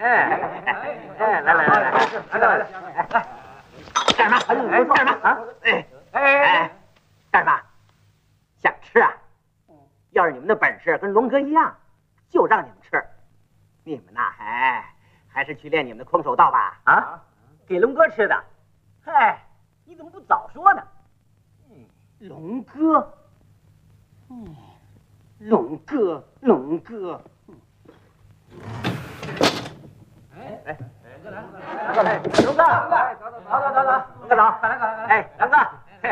干嘛？干嘛啊？干嘛？想吃啊？要是你们的本事跟龙哥一样，就让你们吃。你们呐，还是去练你们的空手道吧。啊，给龙哥吃的。嗨，你怎么不早说呢？龙哥，龙哥。龙哥，龙哥，走，龙哥走，哎，龙哥，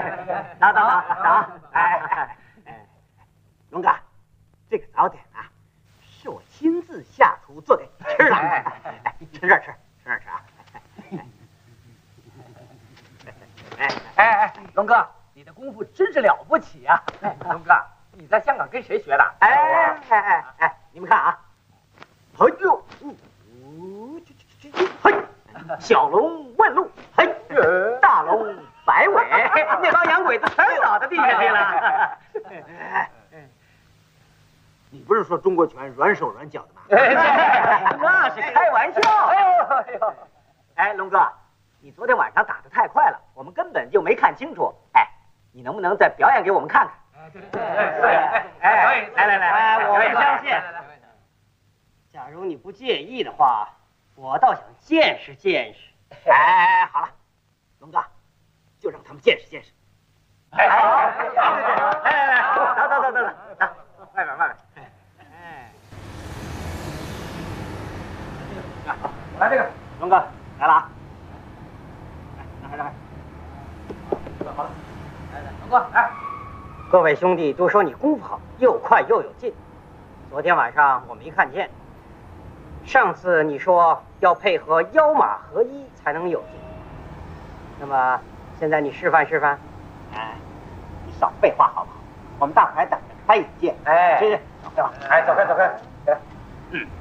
走，龙哥，这个早点啊，是我亲自下厨做给你吃的，趁热吃啊！龙哥，你的功夫真是了不起啊！龙哥，你在香港跟谁学的？你们看啊，嘿呦，嘿，小龙问路，嘿，大龙摆尾，那帮洋鬼子全倒在地下去了。你不是说中国拳软手软脚的吗？那是开玩笑。哎，龙哥，你昨天晚上打得太快了，我们根本就没看清楚。你能不能再表演给我们看看？来，我不相信。假如你不介意的话，我倒想见识见识。好了，龙哥，就让他们见识见识。好，走，外面。来这个，龙哥来了啊！来，好了，龙哥来。各位兄弟都说你功夫好，又快又有劲。昨天晚上我没看见。上次你说要配合腰马合一才能有劲，那么现在你示范示范。你少废话好不好？我们大伙还等着开眼界。是，走开。